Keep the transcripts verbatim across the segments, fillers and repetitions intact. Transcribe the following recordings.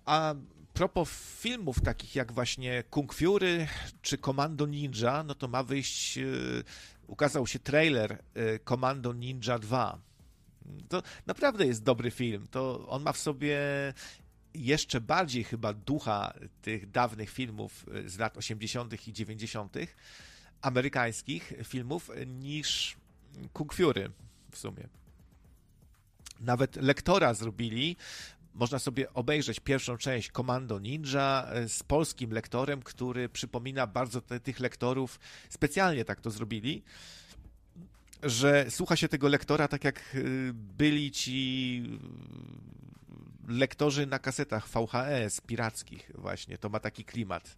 a propos filmów takich jak właśnie Kung Fury czy Commando Ninja, no to ma wyjść, yy, ukazał się trailer yy, Commando Ninja dwa. To naprawdę jest dobry film. To on ma w sobie jeszcze bardziej chyba ducha tych dawnych filmów z lat osiemdziesiątych i dziewięćdziesiątych, amerykańskich filmów, niż Kung Fury w sumie. Nawet lektora zrobili. Można sobie obejrzeć pierwszą część Commando Ninja z polskim lektorem, który przypomina bardzo te, tych lektorów. Specjalnie tak to zrobili, że słucha się tego lektora tak jak byli ci lektorzy na kasetach V H S pirackich właśnie. To ma taki klimat.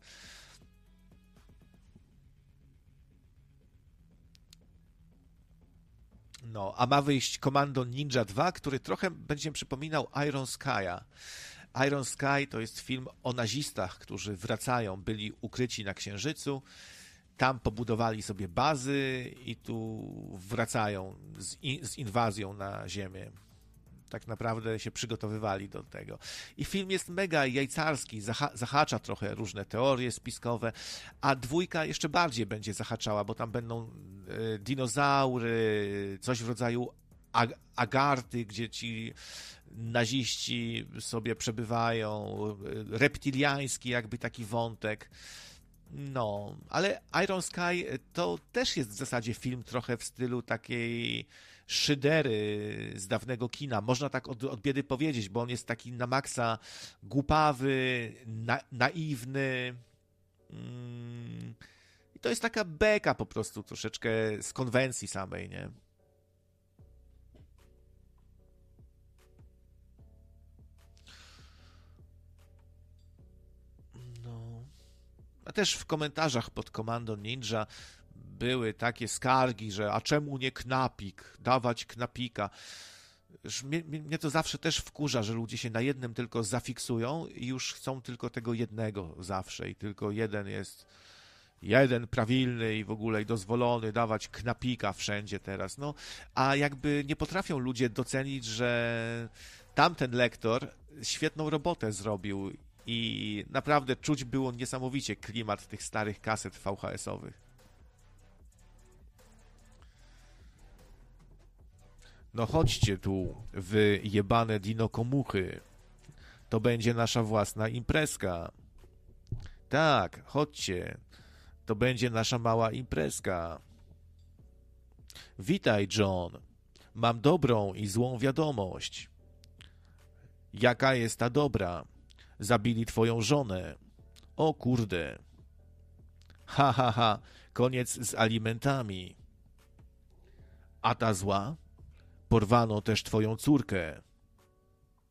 No, a ma wyjść Commando Ninja dwa, który trochę będzie przypominał Iron Sky'a. Iron Sky to jest film o nazistach, którzy wracają, byli ukryci na Księżycu, tam pobudowali sobie bazy i tu wracają z, in, z inwazją na Ziemię. Tak naprawdę się przygotowywali do tego. I film jest mega jajcarski, zaha- zahacza trochę różne teorie spiskowe, a dwójka jeszcze bardziej będzie zahaczała, bo tam będą y, dinozaury, coś w rodzaju ag- agarty, gdzie ci naziści sobie przebywają, y, reptiliański jakby taki wątek. No, ale Iron Sky to też jest w zasadzie film trochę w stylu takiej szydery z dawnego kina. Można tak od, od biedy powiedzieć, bo on jest taki na maksa głupawy, na, naiwny. Mm, I to jest taka beka po prostu troszeczkę z konwencji samej, nie? No. A też w komentarzach pod Commando Ninja były takie skargi, że a czemu nie knapik, dawać knapika. Mnie, mnie to zawsze też wkurza, że ludzie się na jednym tylko zafiksują i już chcą tylko tego jednego zawsze i tylko jeden jest jeden prawilny i w ogóle i dozwolony dawać knapika wszędzie teraz. No, a jakby nie potrafią ludzie docenić, że tamten lektor świetną robotę zrobił i naprawdę czuć było niesamowicie klimat tych starych kaset V H S-owych. No chodźcie tu, wy jebane dinokomuchy. To będzie nasza własna imprezka. Tak, chodźcie. To będzie nasza mała imprezka. Witaj, John. Mam dobrą i złą wiadomość. Jaka jest ta dobra? Zabili twoją żonę. O kurde. Ha, ha, ha. Koniec z alimentami. A ta zła? Porwano też twoją córkę.